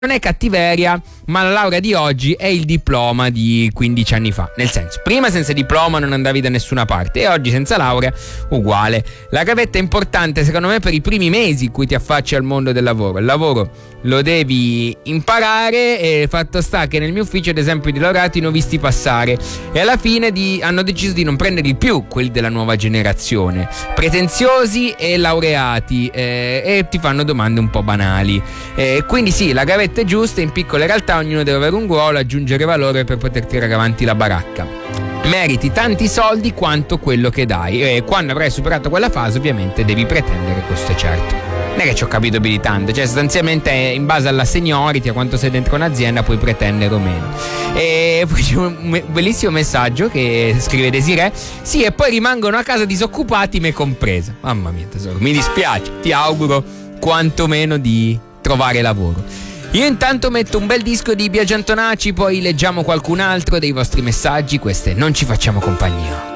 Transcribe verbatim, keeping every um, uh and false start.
non è cattiveria, ma la laurea di oggi è il diploma di quindici anni fa. Nel senso, prima senza diploma non andavi da nessuna parte e oggi senza laurea uguale. La gavetta è importante secondo me per i primi mesi in cui ti affacci al mondo del lavoro. Il lavoro lo devi imparare e fatto sta che nel mio ufficio ad esempio di laureati ne ho visti passare e alla fine di, hanno deciso di non prenderli più quelli della nuova generazione, pretenziosi e laureati, eh, e ti fanno domande un po' banali, eh, quindi sì, la gavetta è giusta, in piccole realtà ognuno deve avere un ruolo, aggiungere valore per poter tirare avanti la baracca. Meriti tanti soldi quanto quello che dai e quando avrai superato quella fase ovviamente devi pretendere, questo è certo. Non è che ci ho capito più di tanto, cioè sostanzialmente in base alla seniority, a quanto sei dentro un'azienda puoi pretendere o meno. E poi c'è un bellissimo messaggio che scrive Desiree: sì, e poi rimangono a casa disoccupati, me compresa. Mamma mia tesoro, mi dispiace, ti auguro quantomeno di trovare lavoro. Io intanto metto un bel disco di Biagio Antonacci, poi leggiamo qualcun altro dei vostri messaggi. Queste Non ci facciamo compagnia.